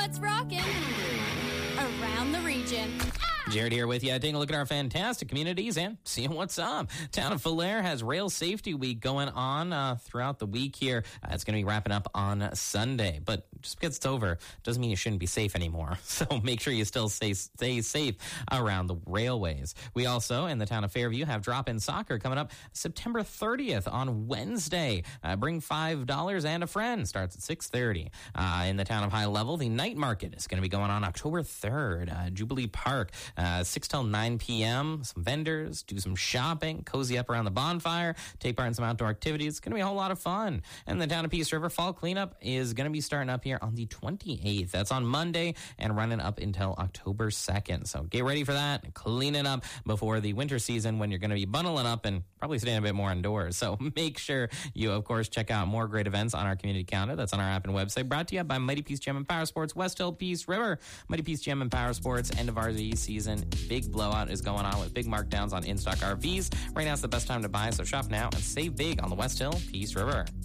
what's rocking around the region. Jared here with you, taking a look at our fantastic communities and seeing what's up. Town of Falher has Rail Safety Week going on throughout the week here. It's going to be wrapping up on Sunday, but just because it's over doesn't mean you shouldn't be safe anymore. So make sure you still stay safe around the railways. We also, in the town of Fairview, have Drop-In Soccer coming up September 30th on Wednesday. Bring $5 and a friend. Starts at 6:30. In the town of High Level, the night market is going to be going on October 3rd. Jubilee Park. 6 till 9 p.m., some vendors, do some shopping, cozy up around the bonfire, take part in some outdoor activities. It's going to be a whole lot of fun. And the town of Peace River Fall Cleanup is going to be starting up here on the 28th. That's on Monday and running up until October 2nd. So get ready for that. Clean it up before the winter season when you're going to be bundling up and probably staying a bit more indoors. So make sure you, of course, check out more great events on our community calendar. That's on our app and website. Brought to you by Mighty Peace Gym and Power Sports, West Hill, Peace River. Mighty Peace Gym and Power Sports, end of RV season. Big blowout is going on with big markdowns on in-stock RVs. Right now is the best time to buy, so shop now and save big on the West Hill Peace River.